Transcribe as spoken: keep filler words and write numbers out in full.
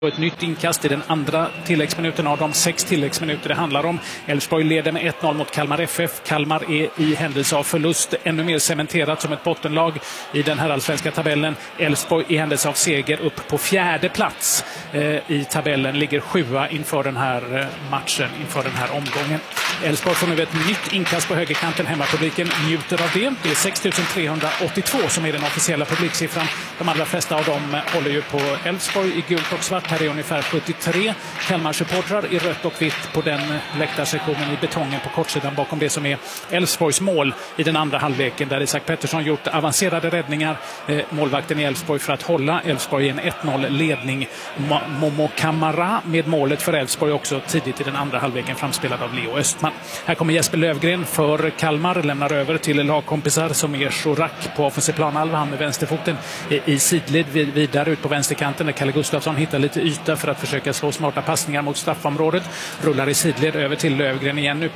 Ett nytt inkast i den andra tilläggsminuten av de sex tilläggsminuter det handlar om. Elfsborg leder med ett noll mot Kalmar F F. Kalmar är i händelse av förlust ännu mer cementerat som ett bottenlag i den här allsvenska tabellen. Elfsborg i händelse av seger upp på fjärde plats eh, i tabellen, ligger sjua inför den här eh, matchen, inför den här omgången. Elfsborg får nu ett nytt inkast på högerkanten. Hemmapubliken njuter av det. Det är sex tusen trehundraåttiotvå som är den officiella publiksiffran. De allra flesta av dem håller ju på Elfsborg i gult och svart. Här är ungefär sjuttiotre Kalmar-supportrar i rött och vitt på den läktarsektionen i betongen på kortsidan bakom det som är Elfsborgs mål i den andra halvleken, där Isak Pettersson gjort avancerade räddningar. Eh, målvakten i Elfsborg för att hålla Elfsborg i en ett noll ledning. Ma- Momo Kamara med målet för Elfsborg också tidigt i den andra halvleken, framspelad av Leo Östman. Här kommer Jesper Lövgren för Kalmar, lämnar över till lagkompisar som är Chorak på offensiv planhalva, han med vänsterfoten i sidled vidare ut på vänsterkanten där Kalle Gustafsson hittar lite yta för att försöka slå smarta passningar mot straffområdet. Rullar i sidled över till Lövgren igen nu.